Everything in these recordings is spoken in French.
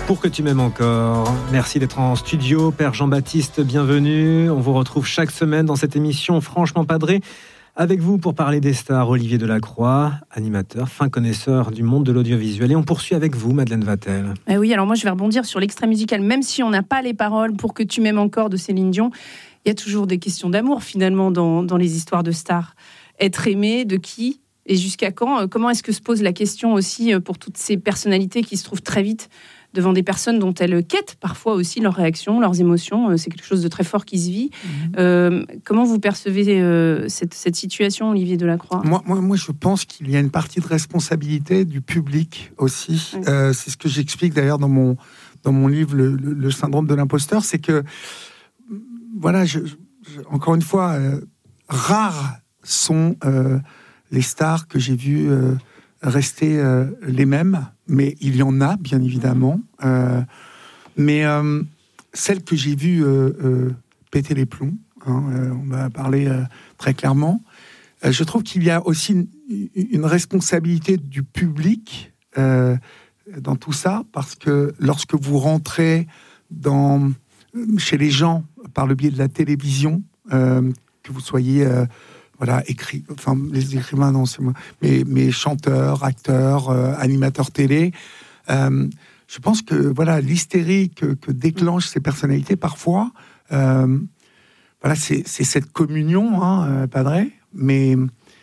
Pour que tu m'aimes encore. Merci d'être en studio. Père Jean-Baptiste, bienvenue. On vous retrouve chaque semaine dans cette émission Franchement Padré. Avec vous pour parler des stars, Olivier Delacroix, animateur, fin connaisseur du monde de l'audiovisuel. Et on poursuit avec vous, Madeleine Vatel. Oui, alors moi je vais rebondir sur l'extrait musical. Même si on n'a pas les paroles Pour que tu m'aimes encore de Céline Dion, il y a toujours des questions d'amour finalement dans les histoires de stars. Être aimé, de qui et jusqu'à quand? Comment est-ce que se pose la question aussi pour toutes ces personnalités qui se trouvent très vite devant des personnes dont elles quêtent parfois aussi leurs réactions, leurs émotions. C'est quelque chose de très fort qui se vit. Comment vous percevez cette situation, Olivier Delacroix ? Moi, je pense qu'il y a une partie de responsabilité du public aussi. Oui. C'est ce que j'explique d'ailleurs dans mon livre, le syndrome de l'imposteur. C'est que, voilà, encore une fois, rares sont les stars que j'ai vues rester les mêmes, mais il y en a, bien évidemment. Mais celle que j'ai vue péter les plombs, on va parler très clairement, je trouve qu'il y a aussi une responsabilité du public dans tout ça, parce que lorsque vous rentrez chez les gens par le biais de la télévision, que vous soyez... les écrivains, non, c'est moi, mais chanteurs, acteurs, animateurs télé. Je pense que l'hystérie que déclenchent ces personnalités parfois, c'est cette communion, Padré. Mais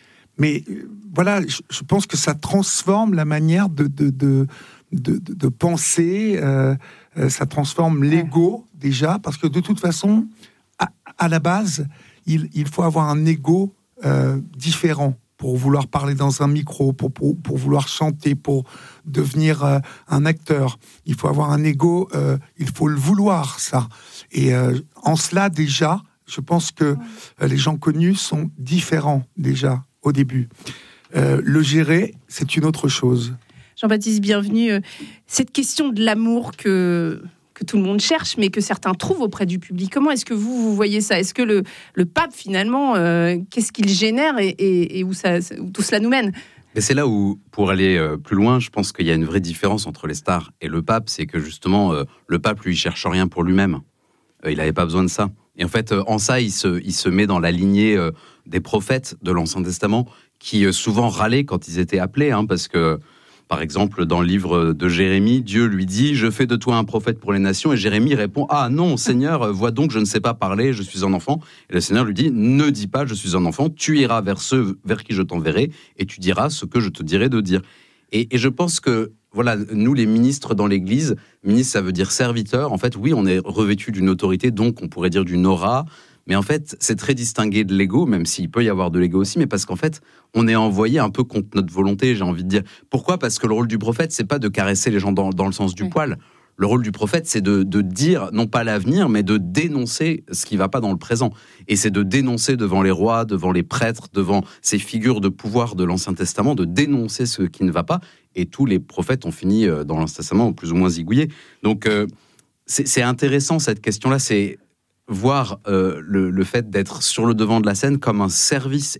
je pense que ça transforme la manière de penser. Ça transforme l'ego déjà, parce que de toute façon, à la base, il faut avoir un ego différent pour vouloir parler dans un micro, pour vouloir chanter, pour devenir un acteur. Il faut avoir un ego, il faut le vouloir, ça. Et en cela, déjà, je pense que les gens connus sont différents, déjà, au début. Le gérer, c'est une autre chose. Jean-Baptiste, bienvenue. Cette question de l'amour que tout le monde cherche, mais que certains trouvent auprès du public. Comment est-ce que vous voyez ça ? Est-ce que le pape, finalement, qu'est-ce qu'il génère et où tout cela nous mène ? Mais c'est là où, pour aller plus loin, je pense qu'il y a une vraie différence entre les stars et le pape. C'est que justement, le pape, lui, il cherche rien pour lui-même. Il n'avait pas besoin de ça. Et en fait, en ça, il se met dans la lignée des prophètes de l'Ancien Testament qui souvent râlaient quand ils étaient appelés, parce que par exemple, dans le livre de Jérémie, Dieu lui dit « Je fais de toi un prophète pour les nations » et Jérémie répond « Ah non, Seigneur, vois donc, je ne sais pas parler, je suis un enfant. » Et le Seigneur lui dit « Ne dis pas, je suis un enfant, tu iras vers ceux vers qui je t'enverrai et tu diras ce que je te dirai de dire. » Et je pense que, nous les ministres dans l'Église, ministre ça veut dire serviteur, en fait, oui, on est revêtu d'une autorité, donc on pourrait dire d'une aura, mais en fait, c'est très distingué de l'ego, même s'il peut y avoir de l'ego aussi, mais parce qu'en fait, on est envoyé un peu contre notre volonté, j'ai envie de dire. Pourquoi ? Parce que le rôle du prophète, c'est pas de caresser les gens dans le sens du poil. Le rôle du prophète, c'est de dire, non pas l'avenir, mais de dénoncer ce qui va pas dans le présent. Et c'est de dénoncer devant les rois, devant les prêtres, devant ces figures de pouvoir de l'Ancien Testament, de dénoncer ce qui ne va pas. Et tous les prophètes ont fini dans l'Ancien Testament plus ou moins zigouillés. Donc, c'est intéressant cette question-là, c'est voir le fait d'être sur le devant de la scène comme un service